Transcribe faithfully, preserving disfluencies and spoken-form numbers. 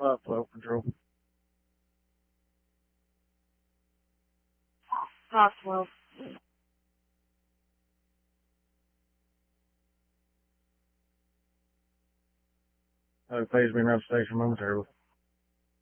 five twelve control. five twelve. Uh, phase me around the station momentarily.